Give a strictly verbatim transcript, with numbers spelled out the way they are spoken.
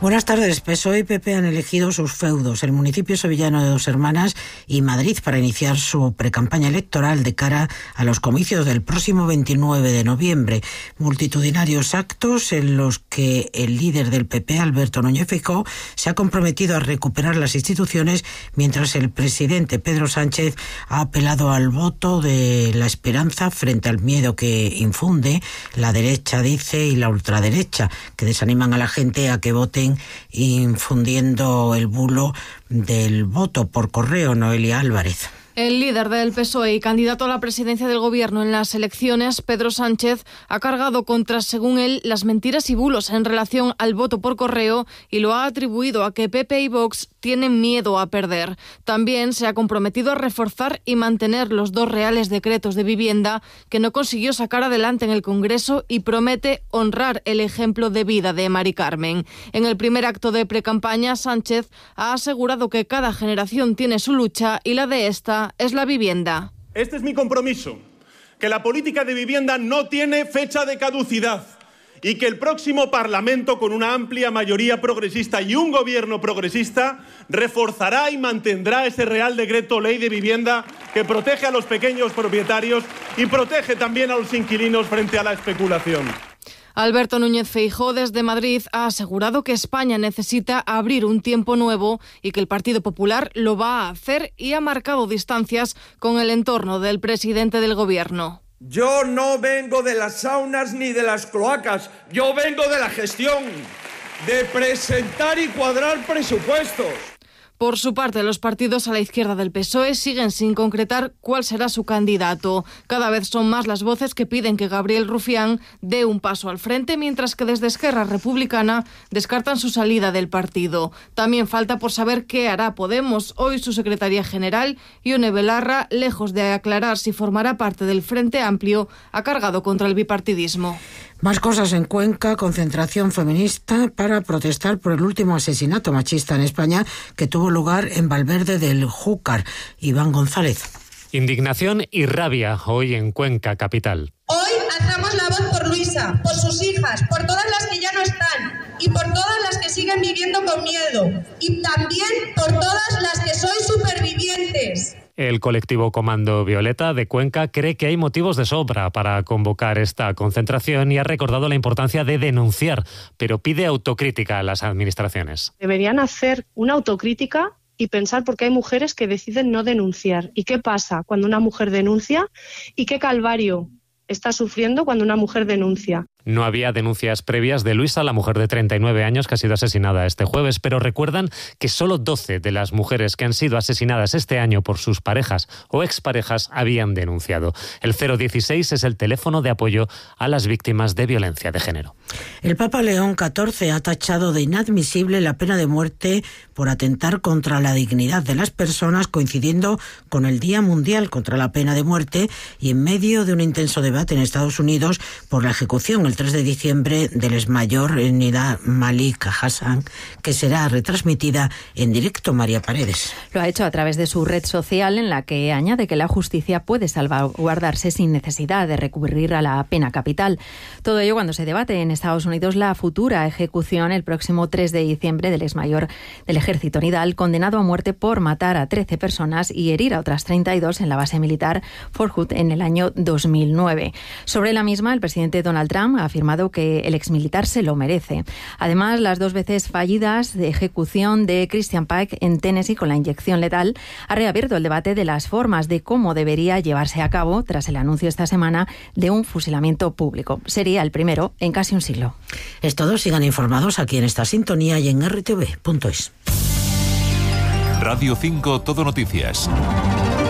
Buenas tardes. P S O E y P P han elegido sus feudos, el municipio sevillano de Dos Hermanas y Madrid, para iniciar su precampaña electoral de cara a los comicios del próximo veintinueve de noviembre. Multitudinarios actos en los que el líder del P P, Alberto Núñez Feijóo, se ha comprometido a recuperar las instituciones, mientras el presidente Pedro Sánchez ha apelado al voto de la esperanza frente al miedo que infunde la derecha, dice, y la ultraderecha, que desaniman a la gente a que voten, infundiendo el bulo del voto por correo. Noelia Álvarez. El líder del P S O E y candidato a la presidencia del gobierno en las elecciones, Pedro Sánchez, ha cargado contra, según él, las mentiras y bulos en relación al voto por correo y lo ha atribuido a que P P y Vox tienen miedo a perder. También se ha comprometido a reforzar y mantener los dos reales decretos de vivienda que no consiguió sacar adelante en el Congreso y promete honrar el ejemplo de vida de Mari Carmen. En el primer acto de precampaña, Sánchez ha asegurado que cada generación tiene su lucha y la de esta es la vivienda. Este es mi compromiso, que la política de vivienda no tiene fecha de caducidad y que el próximo Parlamento, con una amplia mayoría progresista y un gobierno progresista, reforzará y mantendrá ese Real Decreto Ley de Vivienda que protege a los pequeños propietarios y protege también a los inquilinos frente a la especulación. Alberto Núñez Feijóo desde Madrid ha asegurado que España necesita abrir un tiempo nuevo y que el Partido Popular lo va a hacer, y ha marcado distancias con el entorno del presidente del gobierno. Yo no vengo de las saunas ni de las cloacas, yo vengo de la gestión, de presentar y cuadrar presupuestos. Por su parte, los partidos a la izquierda del P S O E siguen sin concretar cuál será su candidato. Cada vez son más las voces que piden que Gabriel Rufián dé un paso al frente, mientras que desde Esquerra Republicana descartan su salida del partido. También falta por saber qué hará Podemos. Hoy su secretaria general, Ione Belarra, lejos de aclarar si formará parte del Frente Amplio, ha cargado contra el bipartidismo. Más cosas en Cuenca. Concentración feminista para protestar por el último asesinato machista en España que tuvo lugar en Valverde del Júcar. Iván González. Indignación y rabia hoy en Cuenca capital. Hoy alzamos la voz por Luisa, por sus hijas, por todas las que ya no están y por todas las que siguen viviendo con miedo, y también por todas las que sois supervivientes. El colectivo Comando Violeta de Cuenca cree que hay motivos de sobra para convocar esta concentración y ha recordado la importancia de denunciar, pero pide autocrítica a las administraciones. Deberían hacer una autocrítica y pensar por qué hay mujeres que deciden no denunciar. ¿Y qué pasa cuando una mujer denuncia? ¿Y qué calvario está sufriendo cuando una mujer denuncia? No había denuncias previas de Luisa, la mujer de treinta y nueve años que ha sido asesinada este jueves, pero recuerdan que solo doce de las mujeres que han sido asesinadas este año por sus parejas o exparejas habían denunciado. El cero dieciséis es el teléfono de apoyo a las víctimas de violencia de género. El Papa León catorce ha tachado de inadmisible la pena de muerte por atentar contra la dignidad de las personas, coincidiendo con el Día Mundial contra la Pena de Muerte y en medio de un intenso debate en Estados Unidos por la ejecución el tres de diciembre del exmayor Nida Malik Hassan, que será retransmitida en directo. María Paredes. Lo ha hecho a través de su red social, en la que añade que la justicia puede salvaguardarse sin necesidad de recurrir a la pena capital. Todo ello cuando se debate en Estados Unidos la futura ejecución el próximo tres de diciembre del exmayor del ejército Nidal, condenado a muerte por matar a trece personas y herir a otras treinta y dos en la base militar Fort Hood en el año dos mil nueve. Sobre la misma, el presidente Donald Trump ha afirmado que el exmilitar se lo merece. Además, las dos veces fallidas de ejecución de Christian Pike en Tennessee con la inyección letal ha reabierto el debate de las formas de cómo debería llevarse a cabo tras el anuncio esta semana de un fusilamiento público. Sería el primero en casi un siglo. Es todo. Sigan informados aquí en esta sintonía y en erre te ve punto es. Radio cinco Todo Noticias.